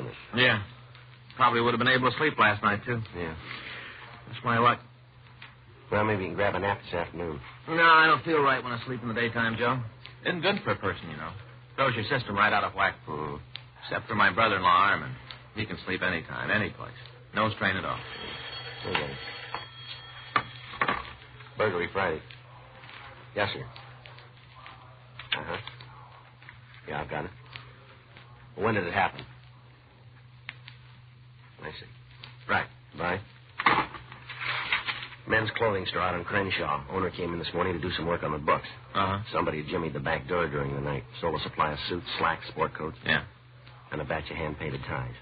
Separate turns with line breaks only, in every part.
business.
Yeah. Probably would have been able to sleep last night, too.
Yeah.
That's my luck.
Well, maybe you can grab a nap this afternoon.
No, I don't feel right when I sleep in the daytime, Joe. Isn't good for a person, you know. Throws your system right out of whack.
Mm.
Except for my brother-in-law, Armin. He can sleep anytime, any place. No strain at all.
Okay. Burglary Friday. Yes, sir. Uh-huh. Yeah, I've got it. When did it happen? I see.
Right.
Bye. Men's clothing store out on Crenshaw. Owner came in this morning to do some work on the books.
Uh-huh.
Somebody had jimmied the back door during the night. Sold a supply of suits, slacks, sport coats.
Yeah.
And a batch of hand-painted ties.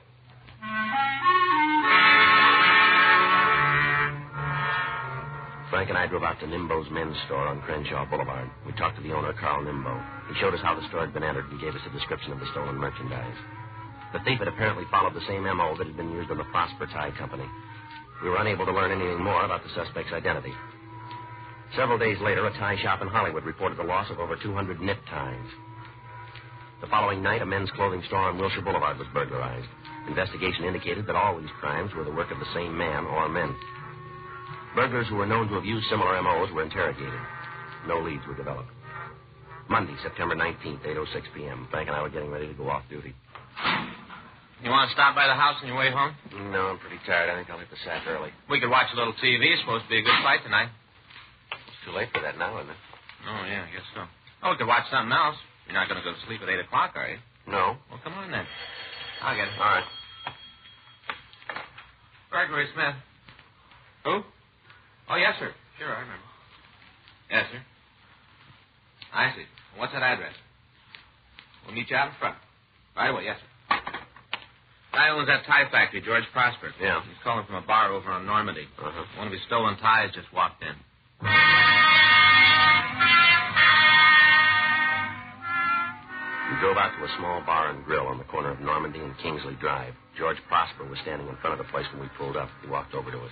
Frank and I drove out to Nimbo's men's store on Crenshaw Boulevard. We talked to the owner, Carl Nimbo. He showed us how the store had been entered and gave us a description of the stolen merchandise. The thief had apparently followed the same M.O. that had been used on the Prosper Tie Company. We were unable to learn anything more about the suspect's identity. Several days later, a tie shop in Hollywood reported the loss of over 200 knit ties. The following night, a men's clothing store on Wilshire Boulevard was burglarized. Investigation indicated that all these crimes were the work of the same man or men. Burglars who were known to have used similar M.O.s were interrogated. No leads were developed. Monday, September 19th, 8:06 p.m. Frank and I were getting ready to go off duty.
You want to stop by the house on your way home?
No, I'm pretty tired. I think I'll hit the sack early.
We could watch a little TV. It's supposed to be a good fight tonight.
It's too late for that now, isn't it?
Oh, yeah, I guess so. Oh, we could watch something else. You're not going to go to sleep at 8 o'clock, are you?
No.
Well, come on then. I'll get it.
All right.
Gregory Smith. Who? Oh, yes, sir. Sure, I remember. Yes, sir. I see. What's that address? We'll meet you out in front. Right away, yes, sir. Guy owns that tie factory, George Prosper.
Yeah.
He's calling from a bar over on Normandy.
Uh-huh.
One of his stolen ties just walked in.
We drove out to a small bar and grill on the corner of Normandy and Kingsley Drive. George Prosper was standing in front of the place when we pulled up. He walked over to us.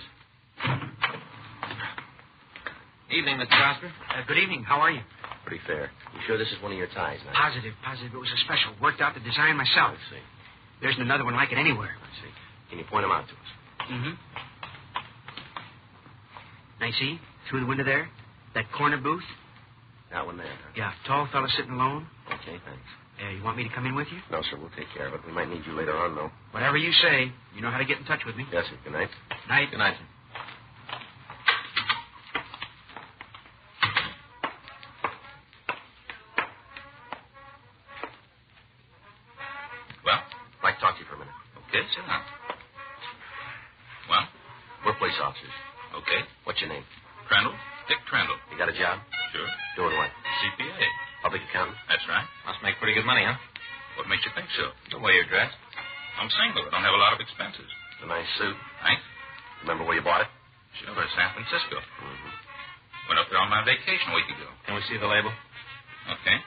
Evening, Mr. Prosper.
Good evening. How are you?
Pretty fair. You sure this is one of your ties now?
Positive. It was a special. Worked out the design myself.
I see.
There isn't another one like it anywhere.
I see. Can you point them out to us?
Mm-hmm. Now, you see, through the window there, that corner booth?
That one there, huh?
Yeah, tall fella sitting alone.
Okay, thanks.
You want me to come in with you?
No, sir, we'll take care of it. We might need you later on, though.
Whatever you say. You know how to get in touch with me.
Yes, sir. Good night.
Night.
Good night, sir.
Well, I'd like to talk to you for a minute.
Okay, sit down. Well?
We're police officers.
Okay.
What's your name?
Trendle? Dick Trendle.
You got a job?
Sure.
Doing what?
CPA.
Public accountant?
That's right.
Must make pretty good money, huh?
What makes you think so?
The way you're dressed.
I'm single. I don't have a lot of expenses.
It's a nice suit.
Thanks.
Remember where you bought it?
Sure, San Francisco.
Mm-hmm.
Went up there on my vacation a week ago.
Can we see the label?
Okay.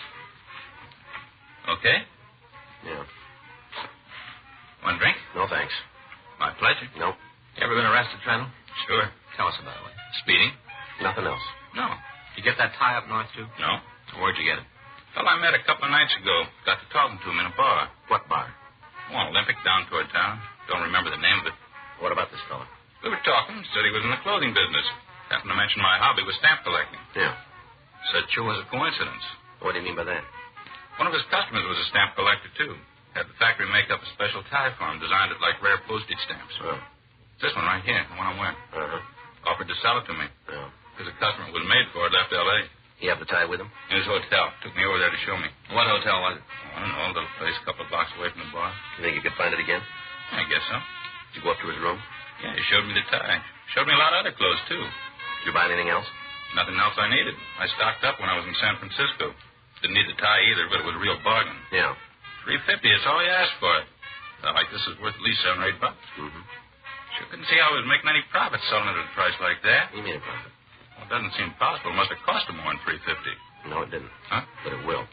Okay?
Yeah.
One drink?
No, thanks.
My pleasure.
Nope.
You ever been arrested, Trendle?
Sure.
Tell us about it.
Speeding?
Nothing else.
No.
You get that tie up north, too?
No.
Where'd you get it?
Fellow I met a couple of nights ago. Got to talking to him in a bar.
What bar?
One Olympic down toward town. Don't remember the name of it.
What about this fella?
We were talking. Said he was in the clothing business. Happened to mention my hobby was stamp collecting.
Yeah.
Said sure was a coincidence.
What do you mean by that?
One of his customers was a stamp collector, too. Had the factory make up a special tie for him, designed it like rare postage stamps.
Oh.
This one right here, the one I'm wearing.
Uh-huh.
Offered to sell it to me.
Yeah.
Because the customer was made for it, left L.A.
You have the tie with him?
In his hotel. Took me over there to show me.
What hotel was it?
I don't know, a little place a couple of blocks away from the bar.
You think you could find it again?
I guess so.
Did you go up to his room?
Yeah, he showed me the tie. Showed me a lot of other clothes, too.
Did you buy anything else?
Nothing else I needed. I stocked up when I was in San Francisco. Didn't need the tie either, but it was a real bargain.
Yeah.
$350, that's all he asked for it. Felt like this is worth at least $7 or $8.
Mm-hmm.
Sure couldn't see how he was making any profit selling it at a price like that.
You mean a profit?
Well, it doesn't seem possible. It must have cost him more than $350.
No, it didn't.
Huh?
But it will.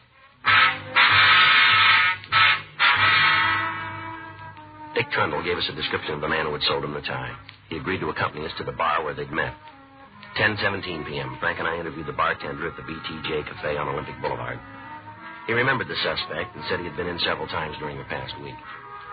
Dick Trundle gave us a description of the man who had sold him the tie. He agreed to accompany us to the bar where they'd met. 10:17 p.m. Frank and I interviewed the bartender at the BTJ Cafe on Olympic Boulevard. He remembered the suspect and said he had been in several times during the past week.